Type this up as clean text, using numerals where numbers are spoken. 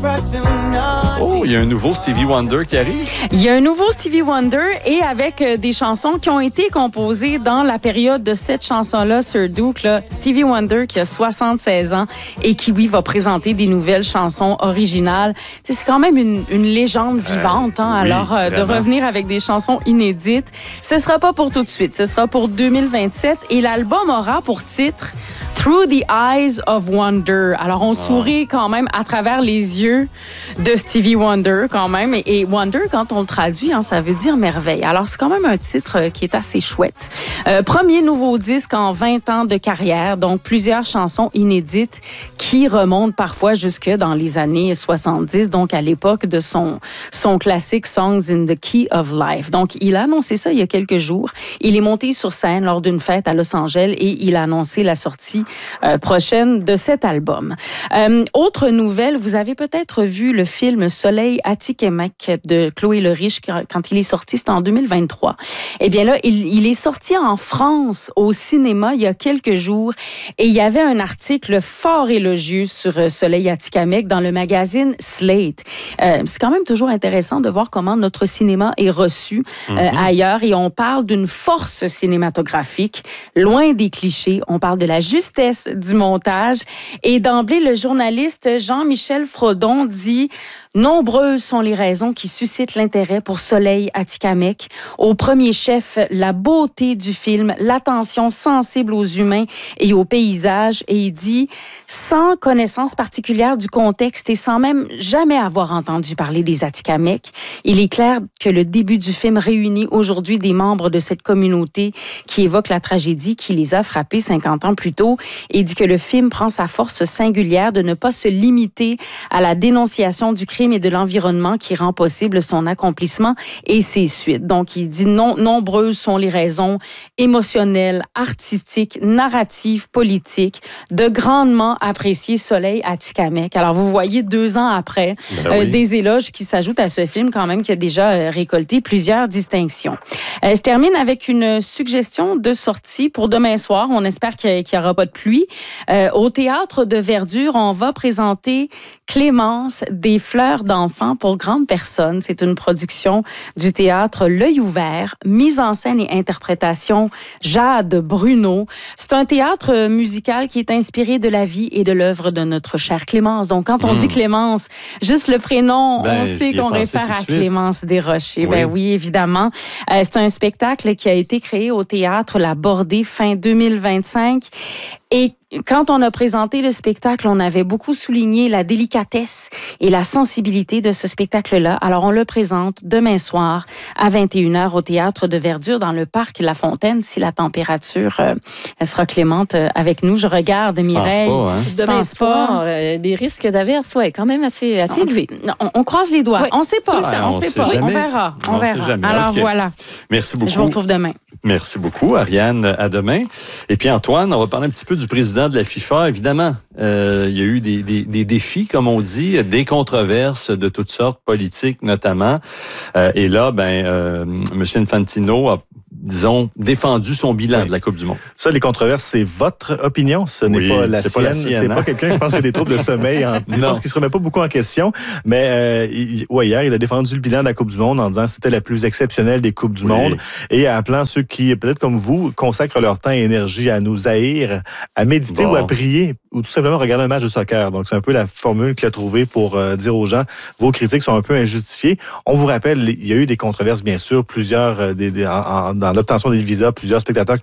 Oh, il y a un nouveau Stevie Wonder qui arrive. Il y a un nouveau Stevie Wonder et avec des chansons qui ont été composées dans la période de cette chanson-là, Sir Duke, là, Stevie Wonder qui a 76 ans et qui, oui, va présenter des nouvelles chansons originales. T'sais, c'est quand même une légende vivante, hein, oui, alors de vraiment. revenir avec des chansons inédites. Ce sera pas pour tout de suite, ce sera pour 2027 et l'album aura pour titre Through the Eyes of Wonder. Alors, on sourit quand même à travers les yeux de Stevie Wonder, quand même. Et Wonder, quand on le traduit, hein, ça veut dire merveille. Alors, c'est quand même un titre qui est assez chouette. Premier nouveau disque en 20 ans de carrière, donc plusieurs chansons inédites qui remontent parfois jusque dans les années 70, donc à l'époque de son classique Songs in the Key of Life. Donc, il a annoncé ça il y a quelques jours. Il est monté sur scène lors d'une fête à Los Angeles et il a annoncé la sortie prochaine de cet album. Autre nouvelle, vous avez peut-être vu le film Soleil Atikamek de Chloé Le Riche quand il est sorti, c'était en 2023. Eh bien là, il est sorti en France au cinéma il y a quelques jours et il y avait un article fort élogieux sur Soleil Atikamek dans le magazine Slate. C'est quand même toujours intéressant de voir comment notre cinéma est reçu ailleurs et on parle d'une force cinématographique, loin des clichés. On parle de la justesse du montage. Et d'emblée, le journaliste Jean-Michel Frodon dit « Nombreuses sont les raisons qui suscitent l'intérêt pour Soleil Atikamek. Au premier chef, la beauté du film, l'attention sensible aux humains et aux paysages. » Et il dit « Sans connaissance particulière du contexte et sans même jamais avoir entendu parler des Atikamek, il est clair que le début du film réunit aujourd'hui des membres de cette communauté qui évoquent la tragédie qui les a frappés 50 ans plus tôt. Et dit que le film prend sa force singulière de ne pas se limiter à la dénonciation du crime et de l'environnement qui rend possible son accomplissement et ses suites. Donc, il dit nombreuses sont les raisons émotionnelles, artistiques, narratives, politiques de grandement apprécier Soleil Atikamek. Alors, vous voyez 2 ans après des éloges qui s'ajoutent à ce film quand même qui a déjà récolté plusieurs distinctions. Je termine avec une suggestion de sortie pour demain soir. On espère qu'il n'y aura pas de pluie. Au Théâtre de Verdure, on va présenter Clémence, des fleurs d'enfants pour grandes personnes. C'est une production du théâtre L'Œil ouvert, mise en scène et interprétation Jade Bruno. C'est un théâtre musical qui est inspiré de la vie et de l'œuvre de notre chère Clémence. Donc, quand on dit Clémence, juste le prénom, on sait qu'on réfère à Clémence Desrochers. Oui. Ben oui, évidemment. C'est un spectacle qui a été créé au théâtre La Bordée fin 2025. Et quand on a présenté le spectacle, on avait beaucoup souligné la délicatesse et la sensibilité de ce spectacle-là. Alors, on le présente demain soir à 21h au Théâtre de Verdure dans le parc La Fontaine, si la température elle sera clémente avec nous. Je regarde Mireille. Demain soir, des risques d'averse, quand même assez élevés. On croise les doigts. On ne sait pas. On sait pas. On verra. On verra. Jamais. Alors, voilà. Merci beaucoup. Je vous retrouve demain. Merci beaucoup, Ariane. À demain. Et puis, Antoine, on va parler un petit peu du président de la FIFA. Évidemment, il y a eu des défis, comme on dit, des controverses de toutes sortes, politiques notamment. Et là, M. Infantino a, disons, défendu son bilan de la Coupe du Monde. Ça, les controverses, c'est votre opinion. Ce n'est pas la sienne. C'est pas quelqu'un, je pense, qui a des troubles de sommeil. Je pense qu'il se remet pas beaucoup en question. Mais hier, il a défendu le bilan de la Coupe du Monde en disant que c'était la plus exceptionnelle des Coupes du Monde. Et appelant ceux qui, peut-être comme vous, consacrent leur temps et énergie à nous haïr, à méditer ou à prier, ou tout simplement regarder un match de soccer. Donc, c'est un peu la formule qu'il a trouvée pour dire aux gens, vos critiques sont un peu injustifiées. On vous rappelle, il y a eu des controverses, bien sûr, plusieurs dans l'obtention des visas, plusieurs spectateurs